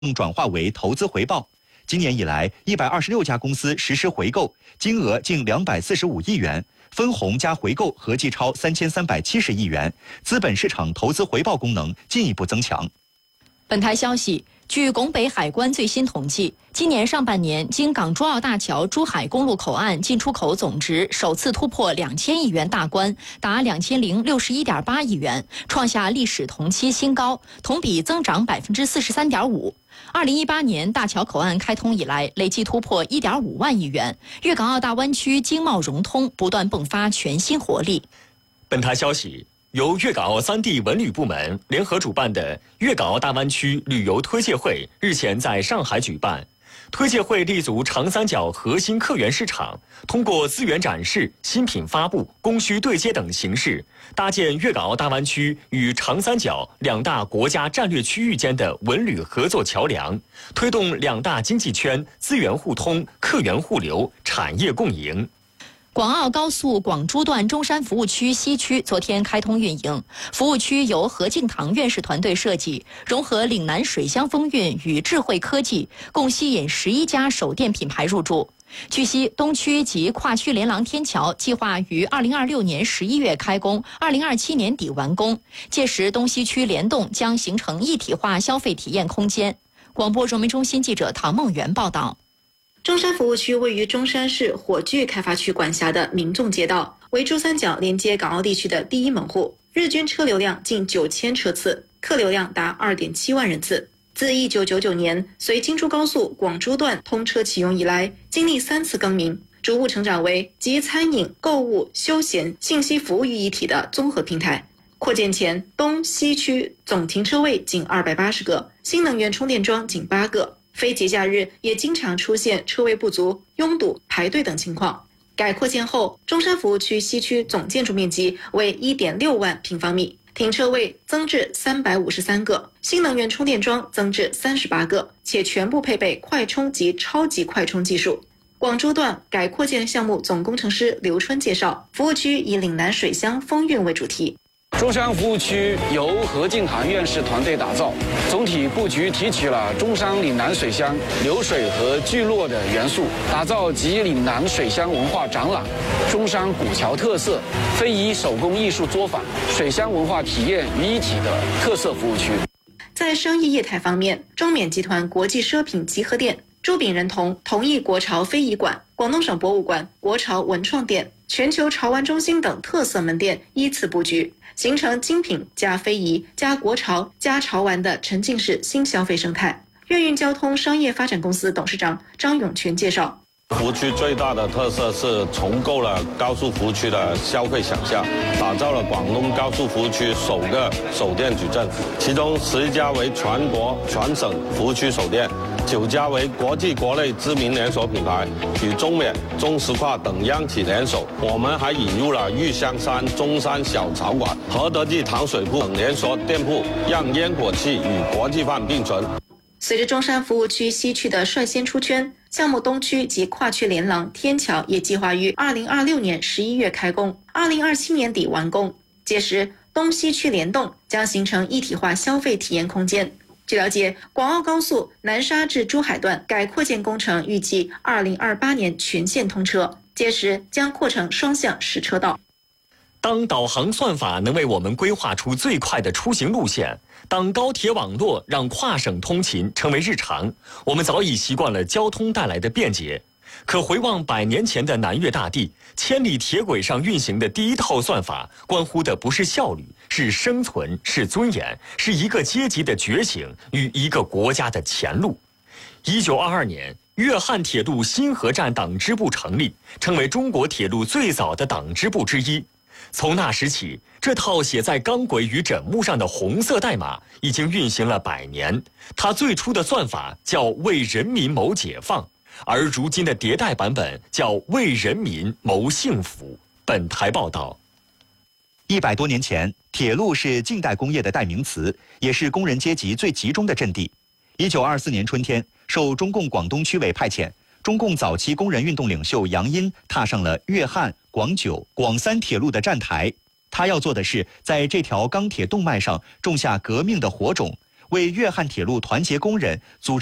转化为投资回报。今年以来，126家公司实施回购，金额近245亿元，分红加回购合计超3370亿元，资本市场投资回报功能进一步增强。 本台消息，据拱北海关最新统计，今年上半年经港珠澳大桥珠海公路口岸进出口总值首次突破2000亿元大关，达2061.8亿元，创下历史同期新高，同比增长43.5%。2018年大桥口岸开通以来，累计突破1.5万亿元，粤港澳大湾区经贸融通不断迸发全新活力。 本台消息，由粤港澳3地文旅部门联合主办的粤港澳大湾区旅游推介会日前在上海举办。推介会立足长三角核心客源市场，通过资源展示、新品发布、供需对接等形式，搭建粤港澳大湾区与长三角2大国家战略区域间的文旅合作桥梁，推动2大经济圈资源互通、客源互流、产业共赢。 广澳高速广珠段中山服务区西区昨天开通运营，服务区由何敬堂院士团队设计，融合岭南水乡风韵与智慧科技，共吸引11家手电品牌入驻。据悉，东区及跨区连廊天桥计划于2026年11月开工，2027年底完工，届时东西区联动将形成一体化消费体验空间。广播传媒中心记者唐梦圆报道。 中山服务区位于中山市火炬开发区管辖的民众街道，为珠三角连接港澳地区的第一门户，日均车流量近9000车次，客流量达2.7万人次。自1999年随京珠高速广珠段通车启用以来，经历3次更名，逐步成长为集餐饮、购物、休闲、信息服务于一体的综合平台。扩建前，东西区总停车位仅280个，新能源充电桩仅8个。非节假日也经常出现车位不足、拥堵、排队等情况。改扩建后，中山服务区西区总建筑面积为1.6万平方米，停车位增至353个，新能源充电桩增至38个，且全部配备快充及超级快充技术。广珠段改扩建项目总工程师刘春介绍，服务区以岭南水乡风韵为主题。 中山服务区由何敬堂院士团队打造，总体布局提取了中山岭南水乡流水和聚落的元素，打造集岭南水乡文化展览、中山古桥特色、非遗手工艺术作坊、水乡文化体验于一体的特色服务区。 在商业业态方面，中缅集团国际奢品集合店、朱炳仁同意国潮非遗馆、广东省博物馆、国潮文创店、全球潮玩中心等特色门店依次布局，形成精品加非遗加国潮加潮玩的沉浸式新消费生态。粤运交通商业发展公司董事长张永全介绍， 服务区最大的特色是重构了高速服务区的消费想象，打造了广东高速服务区首个手电矩阵，其中11家为全国全省服务区首店，9家为国际国内知名连锁品牌，与中缅、中石化等央企联手。我们还引入了玉香山、中山小草馆、和德记糖水铺等连锁店铺，让烟火气与国际范并存。 随着中山服务区西区的率先出圈，项目东区及跨区连廊天桥也计划于2026年11月开工，2027年底完工。届时，东西区联动将形成一体化消费体验空间。据了解，广澳高速南沙至珠海段改扩建工程预计2028年全线通车，届时将扩成双向10车道。 当导航算法能为我们规划出最快的出行路线，当高铁网络让跨省通勤成为日常，我们早已习惯了交通带来的便捷。可回望100年前的南粤大地，千里铁轨上运行的第一套算法，关乎的不是效率，是生存，是尊严，是一个阶级的觉醒与一个国家的前路。1922年，粤汉铁路新河站党支部成立，成为中国铁路最早的党支部之一。从那时起，这套写在钢轨与枕木上的红色代码已经运行了100年。它最初的算法叫为人民谋解放，而如今的迭代版本叫为人民谋幸福。本台报道。 100多年前，铁路是近代工业的代名词，也是工人阶级最集中的阵地。1924年春天，受中共广东区委派遣，中共早期工人运动领袖杨殷踏上了粤汉、广九、广三铁路的站台。他要做的是，在这条钢铁动脉上种下革命的火种， 为粤汉铁路团结工人组织